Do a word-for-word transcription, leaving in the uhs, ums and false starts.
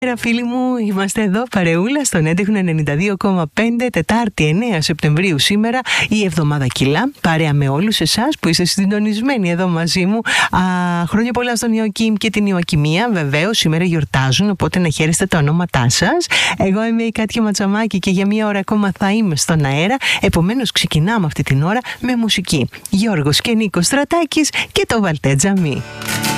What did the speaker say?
Φίλοι μου, είμαστε εδώ παρεούλα στον Έντεχνο ενενήντα δύο κόμμα πέντε, Τετάρτη εννέα Σεπτεμβρίου σήμερα, η εβδομάδα κιλά, παρέα με όλους εσάς που είστε συντονισμένοι εδώ μαζί μου. Α, χρόνια πολλά στον Ιωακήμ και την Ιωακημία, βεβαίως σήμερα γιορτάζουν, οπότε να χαίρεστε τα ονόματά σας. Εγώ είμαι η Κάτια Ματσαμάκη και για μία ώρα ακόμα θα είμαι στον αέρα, επομένως ξεκινάμε αυτή την ώρα με μουσική. Γιώργος και Νίκος Στρατάκης και το Βαλτέτζαμι.